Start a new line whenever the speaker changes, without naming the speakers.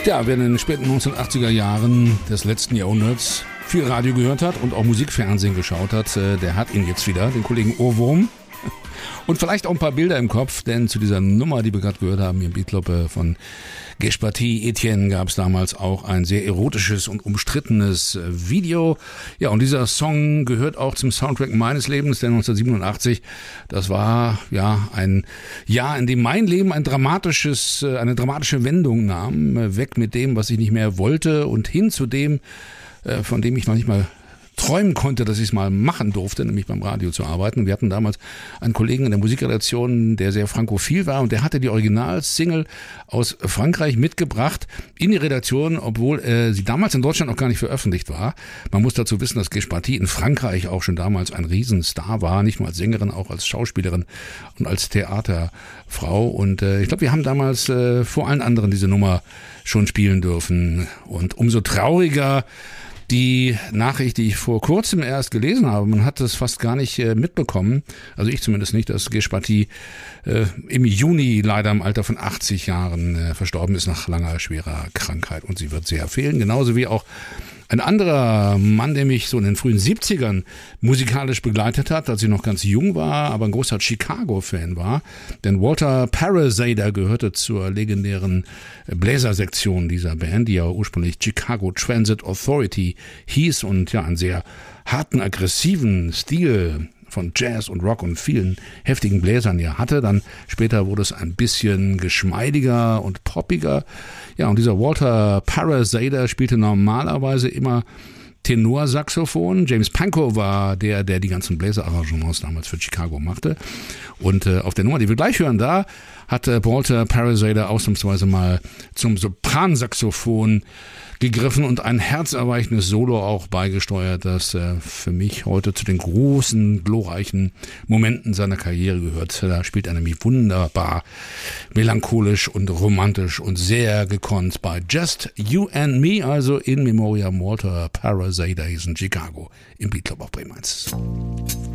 Ja, wer in den späten 1980er Jahren des letzten Jahrhunderts viel Radio gehört hat und auch Musikfernsehen geschaut hat, der hat ihn jetzt wieder, den Kollegen Ohrwurm. Und vielleicht auch ein paar Bilder im Kopf, denn zu dieser Nummer, die wir gerade gehört haben, im Beatclub von Geshpati Etienne, gab es damals auch ein sehr erotisches und umstrittenes Video. Ja, und dieser Song gehört auch zum Soundtrack meines Lebens, denn 1987, das war ja ein Jahr, in dem mein Leben eine dramatische Wendung nahm, weg mit dem, was ich nicht mehr wollte und hin zu dem, von dem ich noch nicht mal träumen konnte, dass ich es mal machen durfte, nämlich beim Radio zu arbeiten. Wir hatten damals einen Kollegen in der Musikredaktion, der sehr frankophil war und der hatte die Originalsingle aus Frankreich mitgebracht in die Redaktion, obwohl sie damals in Deutschland noch gar nicht veröffentlicht war. Man muss dazu wissen, dass Geshpati in Frankreich auch schon damals ein Riesenstar war, nicht nur als Sängerin, auch als Schauspielerin und als Theaterfrau. Und ich glaube, wir haben damals vor allen anderen diese Nummer schon spielen dürfen. Und umso trauriger die Nachricht, die ich vor kurzem erst gelesen habe, man hat das fast gar nicht mitbekommen, also ich zumindest nicht, dass Geshpati im Juni leider im Alter von 80 Jahren verstorben ist nach langer, schwerer Krankheit und sie wird sehr fehlen, genauso wie auch ein anderer Mann, der mich so in den frühen 70ern musikalisch begleitet hat, als ich noch ganz jung war, aber ein großer Chicago-Fan war. Denn Walter Parazader gehörte zur legendären Bläsersektion dieser Band, die ja ursprünglich Chicago Transit Authority hieß und ja einen sehr harten, aggressiven Stil von Jazz und Rock und vielen heftigen Bläsern ja hatte. Dann später wurde es ein bisschen geschmeidiger und poppiger. Ja, und dieser Walter Parazader spielte normalerweise immer Tenorsaxophon. James Pankow war der die ganzen Bläserarrangements damals für Chicago machte. Und auf der Nummer, die wir gleich hören, da hat Walter Parazader ausnahmsweise mal zum Sopransaxophon gegriffen und ein herzerweichendes Solo auch beigesteuert, das für mich heute zu den großen, glorreichen Momenten seiner Karriere gehört. Da spielt er nämlich wunderbar melancholisch und romantisch und sehr gekonnt bei Just You and Me, also in Memoriam Walter Parazader, hier in Chicago im Beatclub auf Bremen 1.